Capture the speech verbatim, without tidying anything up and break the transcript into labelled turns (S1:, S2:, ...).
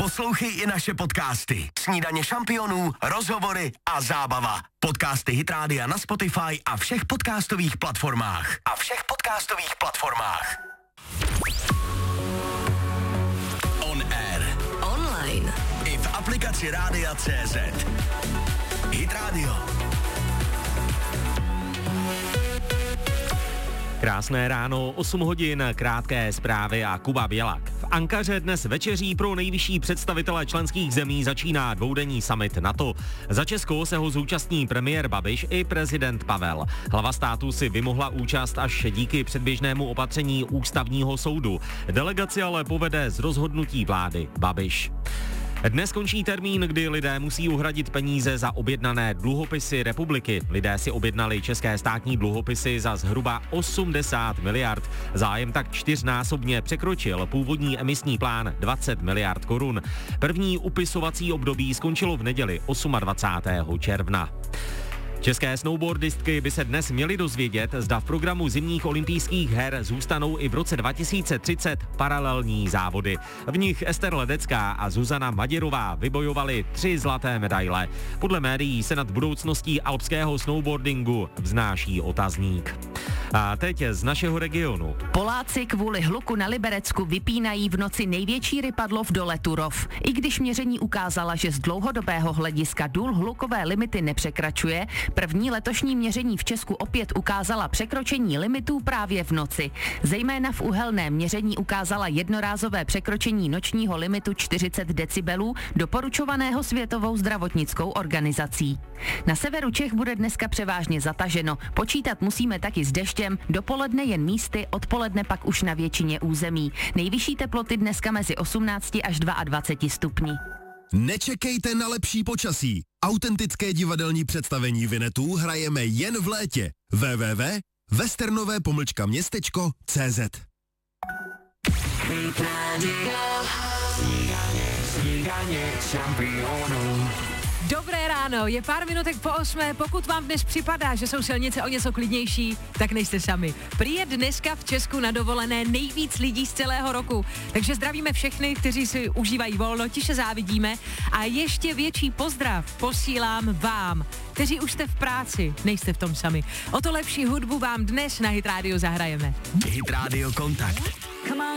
S1: Poslouchej i naše podcasty. Snídaně šampionů, rozhovory a zábava. Podcasty Hit Rádia na Spotify a všech podcastových platformách. A všech podcastových platformách. On air.
S2: Online.
S1: I v aplikaci Rádia C Z. Hit Radio.
S3: Krásné ráno, osm hodin, krátké zprávy a Kuba Bělak. V Ankaře dnes večeří pro nejvyšší představitele členských zemí začíná dvoudenní summit NATO. Za Česko se ho zúčastní premiér Babiš i prezident Pavel. Hlava státu si vymohla účast až díky předběžnému opatření ústavního soudu. Delegaci ale povede z rozhodnutí vlády Babiš. Dnes končí termín, kdy lidé musí uhradit peníze za objednané dluhopisy republiky. Lidé si objednali české státní dluhopisy za zhruba osmdesát miliard. Zájem tak čtyřnásobně překročil původní emisní plán dvacet miliard korun. První upisovací období skončilo v neděli dvacátého osmého června. České snowboardistky by se dnes měly dozvědět, zda v programu zimních olympijských her zůstanou i v roce dva tisíce třicet paralelní závody. V nich Ester Ledecká a Zuzana Maděrová vybojovaly tři zlaté medaile. Podle médií se nad budoucností alpského snowboardingu vznáší otazník. A teď z našeho regionu.
S2: Poláci kvůli hluku na Liberecku vypínají v noci největší rypadlov dole Turów. I když měření ukázala, že z dlouhodobého hlediska důl hlukové limity nepřekračuje, první letošní měření v Česku opět ukázala překročení limitů právě v noci. Zejména v uhelném měření ukázala jednorázové překročení nočního limitu čtyřicet decibelů, doporučovaného Světovou zdravotnickou organizací. Na severu Čech bude dneska převážně zataženo. Počítat musíme taky s deštěm, dopoledne jen místy, odpoledne pak už na většině území. Nejvyšší teploty dneska mezi osmnácti až dvaceti dvěma stupni.
S4: Nečekejte na lepší počasí. Autentické divadelní představení Vinetů hrajeme jen v létě. w w w tečka westernové pomlčka městečko tečka c z.
S5: Dobré ráno, je pár minutek po osmé, pokud vám dnes připadá, že jsou silnice o něco klidnější, tak nejste sami. Prý je dneska v Česku na dovolené nejvíc lidí z celého roku, takže zdravíme všechny, kteří si užívají volno, tiše závidíme a ještě větší pozdrav posílám vám, kteří už jste v práci, nejste v tom sami. O to lepší hudbu vám dnes na Hit Radio zahrajeme.
S1: Hit Radio Kontakt.